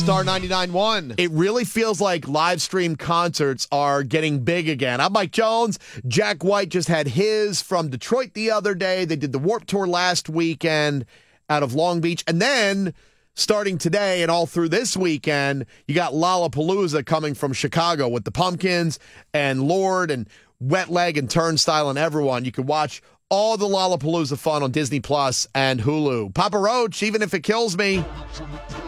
Star 99.1. It really feels like live stream concerts are getting big again. I'm Mike Jones. Jack White just had his from Detroit the other day. They did the Warped Tour last weekend out of Long Beach. And then starting today and all through this weekend, you got Lollapalooza coming from Chicago with the Pumpkins and Lorde and Wet Leg and Turnstile and everyone. You can watch all the Lollapalooza fun on Disney Plus and Hulu. Papa Roach, even if it kills me.